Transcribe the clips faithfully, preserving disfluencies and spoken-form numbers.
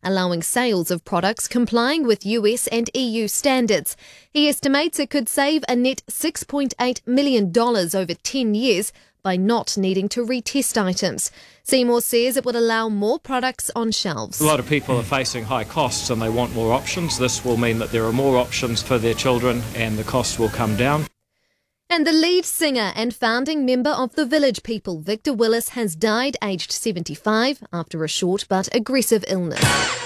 allowing sales of products complying with U S and E U standards. He estimates it could save a net six point eight million dollars over ten years by not needing to retest items. Seymour says it would allow more products on shelves. A lot of people are facing high costs and they want more options. This will mean that there are more options for their children and the costs will come down. And the lead singer and founding member of the Village People, Victor Willis, has died aged seventy-five after a short but aggressive illness.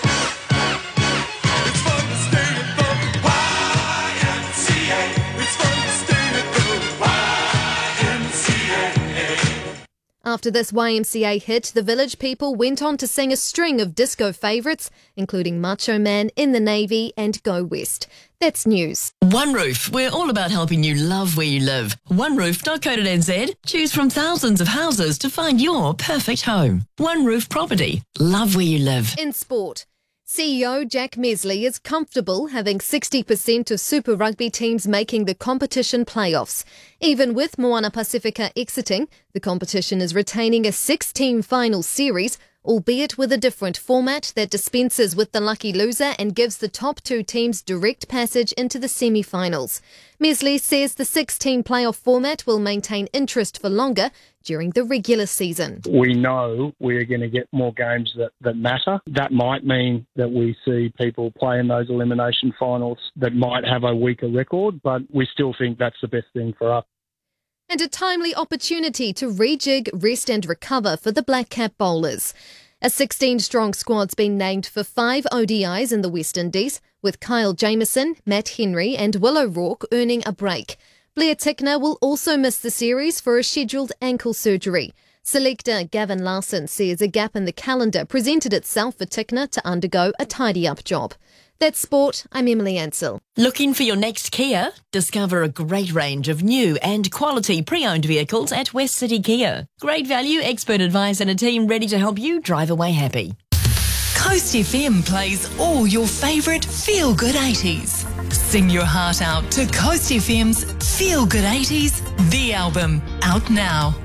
After this Y M C A hit, the Village People went on to sing a string of disco favourites, including Macho Man, In the Navy and Go West. That's news. One Roof, we're all about helping you love where you live. one roof dot co dot n z. Choose from thousands of houses to find your perfect home. One Roof Property. Love where you live. In sport, C E O Jack Mesley is comfortable having sixty percent of Super Rugby teams making the competition playoffs. Even with Moana Pacifica exiting, the competition is retaining a six-team final series, albeit with a different format that dispenses with the lucky loser and gives the top two teams direct passage into the semi-finals. Mesley says the six-team playoff format will maintain interest for longer during the regular season. We know we're going to get more games that, that matter. That might mean that we see people play in those elimination finals that might have a weaker record, but we still think that's the best thing for us. And a timely opportunity to rejig, rest and recover for the Black Cap bowlers. A sixteen-strong squad's been named for five O D Is in the West Indies, with Kyle Jamieson, Matt Henry and Will O'Rourke earning a break. Blair Tickner will also miss the series for a scheduled ankle surgery. Selector Gavin Larson says a gap in the calendar presented itself for Tickner to undergo a tidy-up job. That's sport. I'm Emily Ansell. Looking for your next Kia? Discover a great range of new and quality pre-owned vehicles at West City Kia. Great value, expert advice and a team ready to help you drive away happy. Coast F M plays all your favourite feel-good eighties. Sing your heart out to Coast F M's Feel Good eighties, the album, out now.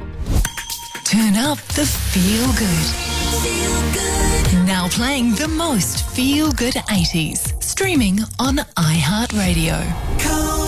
Turn up the feel good. Feel good. Now playing the most feel good eighties. Streaming on iHeartRadio. Coast